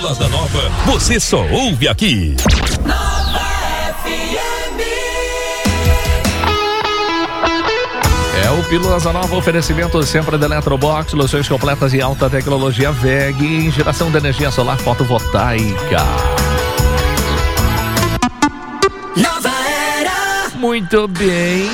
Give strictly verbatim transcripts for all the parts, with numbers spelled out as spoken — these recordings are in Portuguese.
Pílulas da Nova, você só ouve aqui. Nova F M. É o Pílulas da Nova, oferecimento sempre da Eletrobox, soluções completas e alta tecnologia V E G, geração de energia solar fotovoltaica. Nova Era. Muito bem.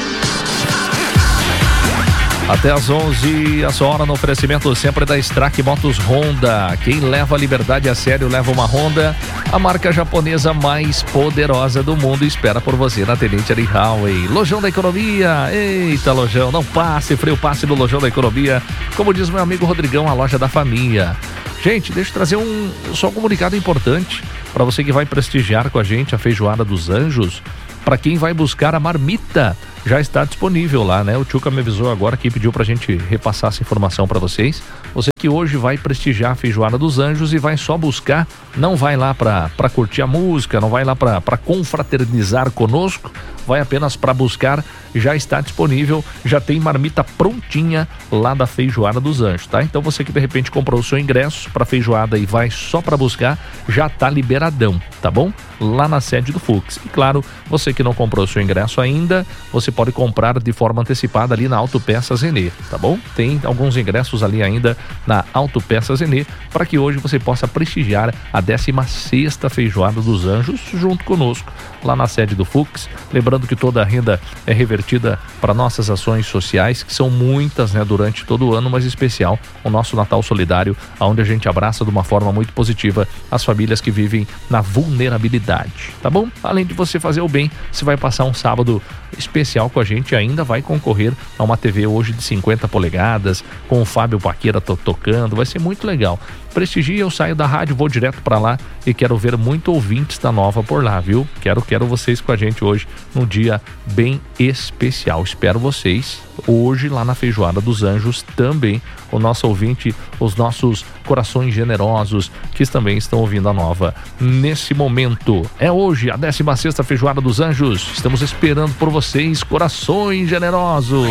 Até às onze, a sua hora no oferecimento sempre da Strack Motos Honda. Quem leva a liberdade a sério leva uma Honda. A marca japonesa mais poderosa do mundo espera por você na Tenente Ari Highway. Lojão da Economia. Eita, Lojão, não passe, frio passe no Lojão da Economia. Como diz meu amigo Rodrigão, a loja da família. Gente, deixa eu trazer um, só um comunicado importante para você que vai prestigiar com a gente a Feijoada dos Anjos. Para quem vai buscar a marmita, já está disponível lá, né? O Tchuca me avisou agora que pediu pra gente repassar essa informação para vocês. Você que hoje vai prestigiar a Feijoada dos Anjos e vai só buscar, não vai lá pra, pra curtir a música, não vai lá pra, pra confraternizar conosco, vai apenas para buscar, já está disponível, já tem marmita prontinha lá da Feijoada dos Anjos, tá? Então você que de repente comprou o seu ingresso pra feijoada e vai só para buscar, já tá liberadão, tá bom? Lá na sede do Fux. E claro, você que não comprou o seu ingresso ainda, você pode comprar de forma antecipada ali na Autopeças Renê, tá bom? Tem alguns ingressos ali ainda na Autopeças Renê, para que hoje você possa prestigiar a décima sexta Feijoada dos Anjos junto conosco, lá na sede do Fux. Lembrando que toda a renda é revertida para nossas ações sociais, que são muitas, né, durante todo o ano, mas em especial o nosso Natal Solidário, onde a gente abraça de uma forma muito positiva as famílias que vivem na vulnerabilidade, tá bom? Além de você fazer o bem, você vai passar um sábado especial com a gente e ainda vai concorrer a uma T V hoje de cinquenta polegadas, com o Fábio Paqueira to- tocando, vai ser muito legal. Prestigia, eu saio da rádio, vou direto para lá e quero ver muito ouvintes da Nova por lá, viu? Quero, quero vocês com a gente hoje num dia bem especial. Espero vocês hoje lá na Feijoada dos Anjos também, o nosso ouvinte, os nossos corações generosos que também estão ouvindo a Nova nesse momento. É hoje a décima sexta Feijoada dos Anjos. Estamos esperando por vocês, corações generosos.